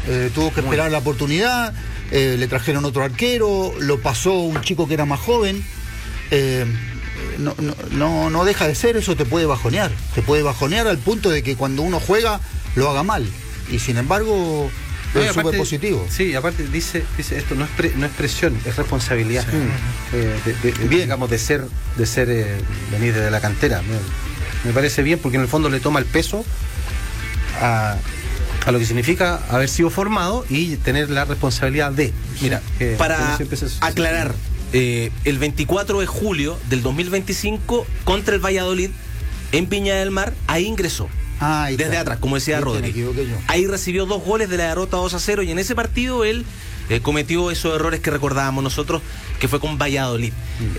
tuvo que esperar la oportunidad, le trajeron otro arquero, lo pasó un chico que era más joven. No deja de ser, eso te puede bajonear al punto de que cuando uno juega lo haga mal, y sin embargo es súper positivo. Sí, aparte dice esto no es presión, es responsabilidad. Sí. Digamos, de ser venir desde la cantera. Me parece bien, porque en el fondo le toma el peso a lo que significa haber sido formado y tener la responsabilidad de. Mira, para aclarar, el 24 de julio del 2025 contra el Valladolid en Viña del Mar, ahí ingresó. Desde atrás, como decía Rodri. Ahí recibió 2 goles de la derrota 2-0, y en ese partido él cometió esos errores que recordábamos nosotros, que fue con Valladolid.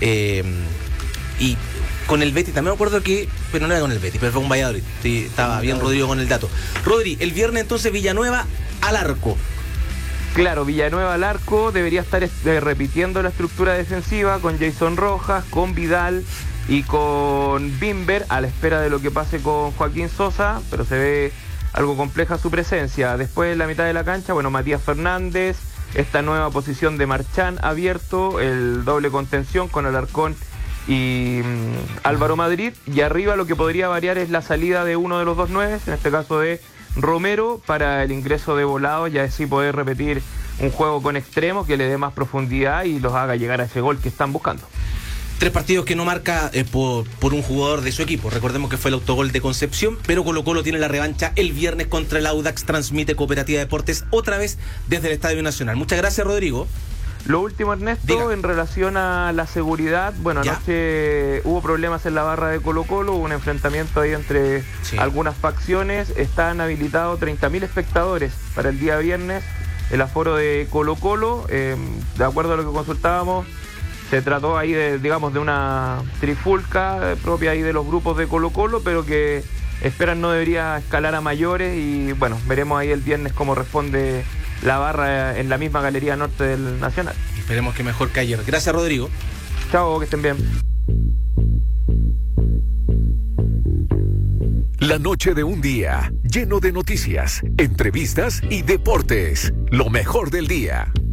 Y con el Betis también me acuerdo pero no era con el Betis, pero fue con Valladolid. Sí, estaba bien Rodrigo con el dato. Rodri, el viernes entonces Villanueva al arco. Claro, Villanueva al arco, debería estar repitiendo la estructura defensiva con Jason Rojas, con Vidal y con Bimber, a la espera de lo que pase con Joaquín Sosa, pero se ve algo compleja su presencia. Después, en la mitad de la cancha, Matías Fernández, esta nueva posición de Marchán abierto, el doble contención con Alarcón y Álvaro Madrid, y arriba lo que podría variar es la salida de uno de los 2 9, en este caso de Romero, para el ingreso de Volado, y así poder repetir un juego con extremos que le dé más profundidad y los haga llegar a ese gol que están buscando. 3 partidos que no marca por un jugador de su equipo. Recordemos que fue el autogol de Concepción, pero Colo-Colo tiene la revancha el viernes contra el Audax. Transmite Cooperativa Deportes otra vez desde el Estadio Nacional. Muchas gracias, Rodrigo. Lo último, Ernesto, diga. En relación a la seguridad, anoche hubo problemas en la barra de Colo-Colo, hubo un enfrentamiento ahí entre algunas facciones. Están habilitados 30.000 espectadores para el día viernes, el aforo de Colo-Colo. De acuerdo a lo que consultábamos, se trató ahí de una trifulca propia ahí de los grupos de Colo-Colo, pero que esperan no debería escalar a mayores, y veremos ahí el viernes cómo responde la barra en la misma Galería Norte del Nacional. Esperemos que mejor que ayer. Gracias, Rodrigo. Chao, que estén bien. La noche de un día lleno de noticias, entrevistas y deportes. Lo mejor del día.